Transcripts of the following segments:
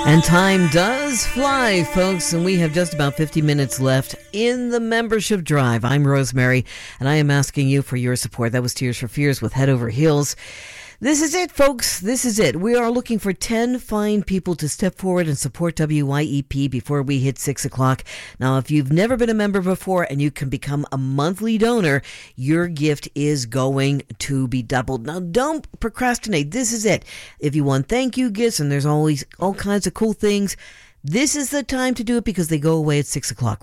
And time does fly, folks, and we have just about 50 minutes left in the membership drive. I'm Rosemary, and I am asking you for your support. That was Tears for Fears with Head Over Heels. This is it, folks. This is it. We are looking for 10 fine people to step forward and support WYEP before we hit 6 o'clock. Now, if you've never been a member before and you can become a monthly donor, your gift is going to be doubled. Now, don't procrastinate. This is it. If you want thank you gifts, and there's always all kinds of cool things, this is the time to do it because they go away at 6 o'clock.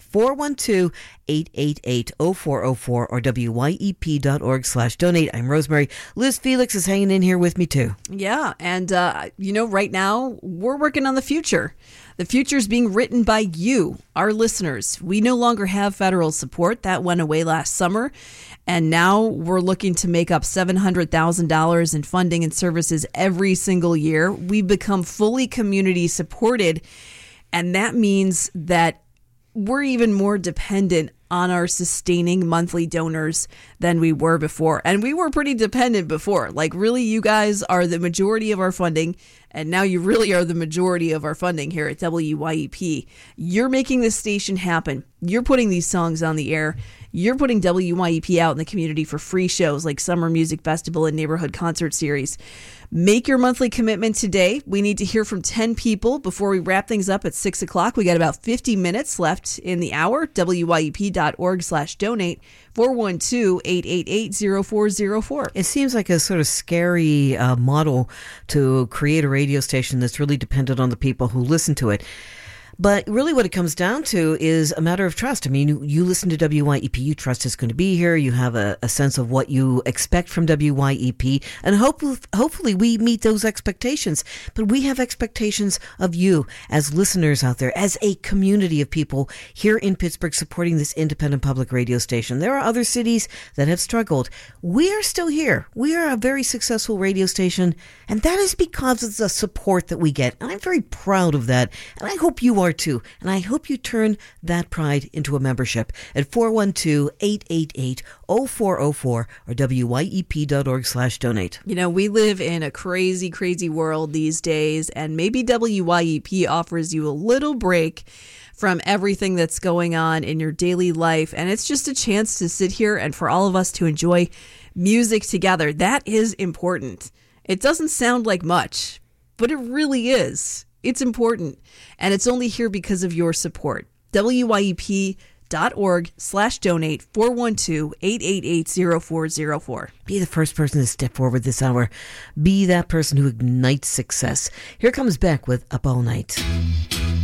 412-888-0404 or wyep.org/donate. I'm Rosemary. Liz Felix is hanging in here with me too. Yeah, and right now we're working on the future. The future is being written by you, our listeners. We no longer have federal support. That went away last summer. And now we're looking to make up $700,000 in funding and services every single year. We've become fully community supported. And that means that we're even more dependent on our sustaining monthly donors than we were before. And we were pretty dependent before. Like, really, you guys are the majority of our funding. And now you really are the majority of our funding here at WYEP. You're making this station happen. You're putting these songs on the air. You're putting WYEP out in the community for free shows like Summer Music Festival and Neighborhood Concert Series. Make your monthly commitment today. We need to hear from 10 people before we wrap things up at 6 o'clock. We got about 50 minutes left in the hour. wyep.org/donate. 412-888-0404. It seems like a sort of scary model to create a radio station that's really dependent on the people who listen to it. But really what it comes down to is a matter of trust. I mean, you listen to WYEP, you trust it's going to be here. You have a sense of what you expect from WYEP. And hopefully we meet those expectations. But we have expectations of you as listeners out there, as a community of people here in Pittsburgh supporting this independent public radio station. There are other cities that have struggled. We are still here. We are a very successful radio station. And that is because of the support that we get. And I'm very proud of that. And I hope you are too. And I hope you turn that pride into a membership at 412-888-0404 or wyep.org/donate. You know, we live in a crazy, crazy world these days, and maybe WYEP offers you a little break from everything that's going on in your daily life. And it's just a chance to sit here and for all of us to enjoy music together. That is important. It doesn't sound like much, but it really is. It's important, and it's only here because of your support. wyep.org/donate 412-888-0404. Be the first person to step forward this hour. Be that person who ignites success. Here comes Beck with Up All Night.